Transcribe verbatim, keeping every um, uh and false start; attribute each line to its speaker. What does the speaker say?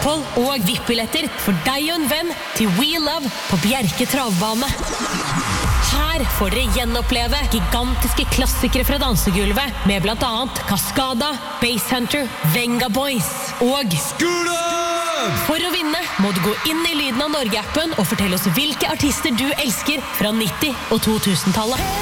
Speaker 1: opphold og V I P-billetter for deg og en venn til We Love på Bjerke Travbane. Her får dere gjenoppleve gigantiske klassikere fra dansegulvet med blant annet Cascada, Basshunter, Venga Boys og
Speaker 2: Skole!
Speaker 1: For å vinne må du gå inn i Lyden av Norge-appen og fortelle oss hvilke artister du elsker fra nitti- og to tusen-tallet.